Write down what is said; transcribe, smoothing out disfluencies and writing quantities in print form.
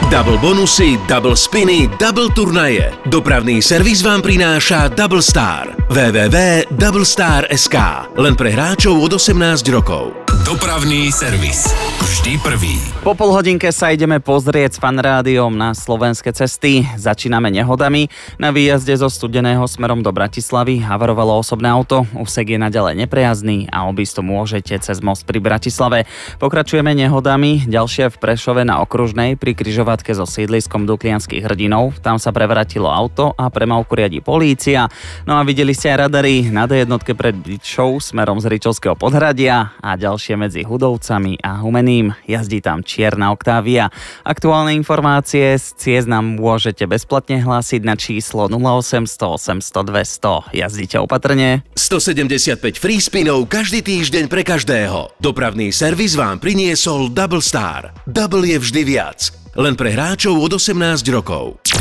Double bonusy, double spiny, double turnaje. Dopravný servis vám prináša Double Star. www.doublestar.sk. Len pre hráčov od 18 rokov. Dopravný servis. Vždy prvý. Po pol hodinke sa ideme pozrieť s Fanrádiom na slovenské cesty. Začíname nehodami. Na výjazde zo Studeného smerom do Bratislavy havarovalo osobné auto. Úsek je naďalej neprejazdný a obísť to môžete cez most pri Bratislave. Pokračujeme nehodami. Ďalšie v Prešove na Okružnej pri križovatke so sídliskom Duklianskych Hrdinov. Tam sa prevratilo auto a premávku riadi polícia. No a videli ste aj radary na D1 pred Byčou smerom z Ričovského podhradia a ďalšie medzi Hudovcami a Humeným. Jazdí tam čierna Octavia. Aktuálne informácie z ciest nám môžete bezplatne hlásiť na číslo 0800 800 200. Jazdíte opatrne. 175 free spinov každý týždeň pre každého. Dopravný servis vám priniesol Double Star. Double je vždy viac. Len pre hráčov od 18 rokov.